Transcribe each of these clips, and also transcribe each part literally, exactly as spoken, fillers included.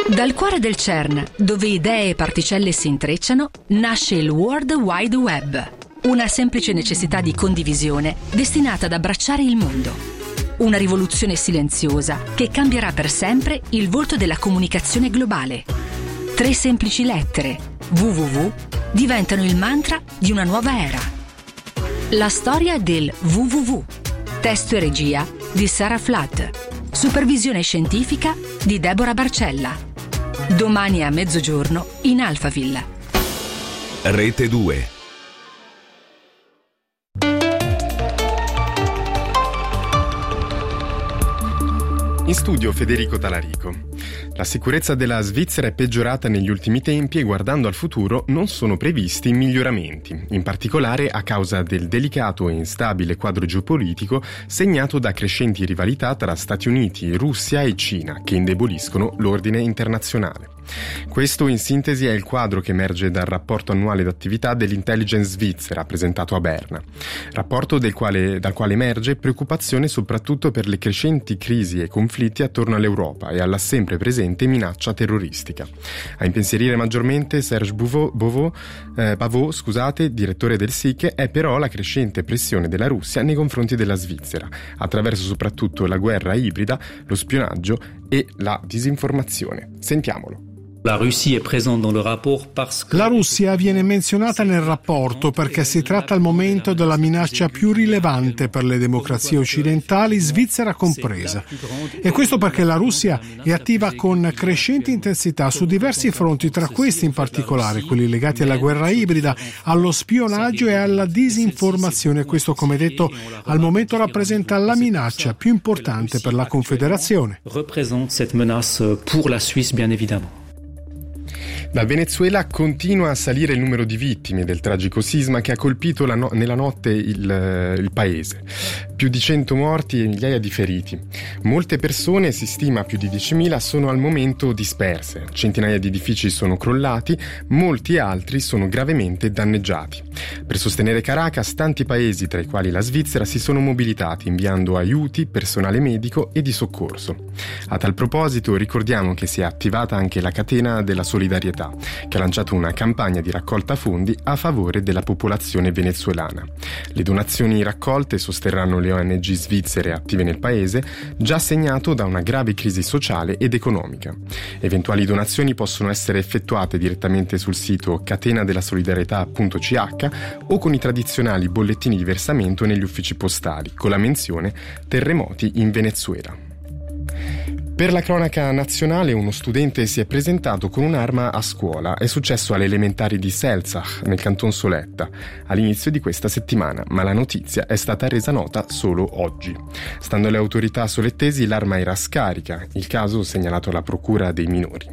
Dal cuore del CERN, dove idee e particelle si intrecciano, nasce il World Wide Web, una semplice necessità di condivisione destinata ad abbracciare il mondo. Una rivoluzione silenziosa che cambierà per sempre il volto della comunicazione globale. Tre semplici lettere, W W W, diventano il mantra di una nuova era. La storia del W W W. Testo e regia di Sarah Flood. Supervisione scientifica di Deborah Barcella. Domani a mezzogiorno in Alphaville. Rete due. In studio Federico Talarico. La sicurezza della Svizzera è peggiorata negli ultimi tempi e guardando al futuro non sono previsti miglioramenti, in particolare a causa del delicato e instabile quadro geopolitico segnato da crescenti rivalità tra Stati Uniti, Russia e Cina che indeboliscono l'ordine internazionale. Questo in sintesi è il quadro che emerge dal rapporto annuale d'attività dell'Intelligence svizzera presentato a Berna, rapporto del quale, dal quale emerge preoccupazione soprattutto per le crescenti crisi e conflitti attorno all'Europa e alla sempre presente minaccia terroristica. A impensierire maggiormente Serge Bouvot, Bouvot, eh, Pavot, scusate, direttore del S I C, è però la crescente pressione della Russia nei confronti della Svizzera, attraverso soprattutto la guerra ibrida, lo spionaggio e la disinformazione. Sentiamolo. La Russia è presente dans le rapport parce que... La Russia viene menzionata nel rapporto perché si tratta al momento della minaccia più rilevante per le democrazie occidentali, Svizzera compresa. E questo perché la Russia è attiva con crescente intensità su diversi fronti, tra questi in particolare quelli legati alla guerra ibrida, allo spionaggio e alla disinformazione. Questo, come detto, al momento rappresenta la minaccia più importante per la Confederazione. Représente cette menace pour la Suisse, bien évidemment. Dal Venezuela continua a salire il numero di vittime del tragico sisma che ha colpito la no- nella notte il, il paese. Più di cento morti e migliaia di feriti. Molte persone, si stima più di diecimila, sono al momento disperse. Centinaia di edifici sono crollati, molti altri sono gravemente danneggiati. Per sostenere Caracas, tanti paesi, tra i quali la Svizzera, si sono mobilitati inviando aiuti, personale medico e di soccorso. A tal proposito ricordiamo che si è attivata anche la catena della solidarietà, che ha lanciato una campagna di raccolta fondi a favore della popolazione venezuelana. Le donazioni raccolte sosterranno le O N G svizzere attive nel paese, già segnato da una grave crisi sociale ed economica. Eventuali donazioni possono essere effettuate direttamente sul sito catena della solidarietà punto c h o con i tradizionali bollettini di versamento negli uffici postali, con la menzione terremoti in Venezuela. Per la cronaca nazionale, uno studente si è presentato con un'arma a scuola. È successo alle elementari di Selzach, nel canton Soletta, all'inizio di questa settimana, ma la notizia è stata resa nota solo oggi. Stando alle autorità solettesi, l'arma era scarica, il caso segnalato alla procura dei minori.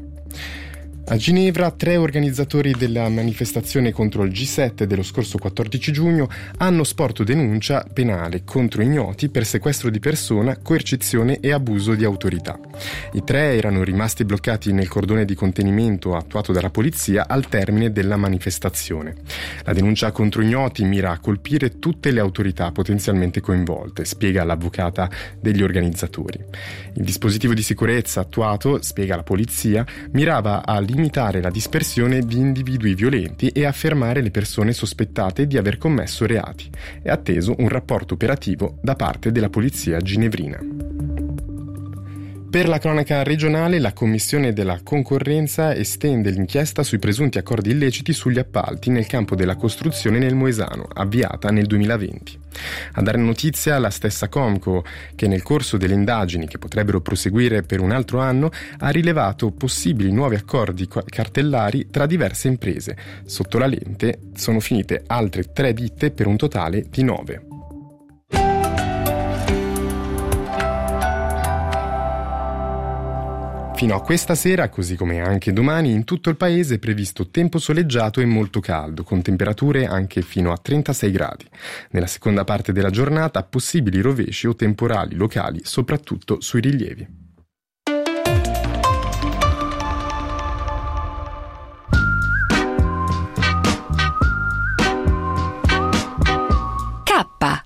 A Ginevra, tre organizzatori della manifestazione contro il G sette dello scorso quattordici giugno hanno sporto denuncia penale contro ignoti per sequestro di persona, coercizione e abuso di autorità. I tre erano rimasti bloccati nel cordone di contenimento attuato dalla polizia al termine della manifestazione. La denuncia contro ignoti mira a colpire tutte le autorità potenzialmente coinvolte, spiega l'avvocata degli organizzatori. Il dispositivo di sicurezza attuato, spiega la polizia, mirava a limitare la dispersione di individui violenti e a fermare le persone sospettate di aver commesso reati. È atteso un rapporto operativo da parte della polizia ginevrina. Per la cronaca regionale, la Commissione della Concorrenza estende l'inchiesta sui presunti accordi illeciti sugli appalti nel campo della costruzione nel Moesano, avviata nel duemilaventi. A dare notizia la stessa Comco, che nel corso delle indagini, che potrebbero proseguire per un altro anno, ha rilevato possibili nuovi accordi cartellari tra diverse imprese. Sotto la lente sono finite altre tre ditte per un totale di nove. Fino a questa sera, così come anche domani, in tutto il paese è previsto tempo soleggiato e molto caldo, con temperature anche fino a trentasei gradi. Nella seconda parte della giornata, possibili rovesci o temporali locali, soprattutto sui rilievi.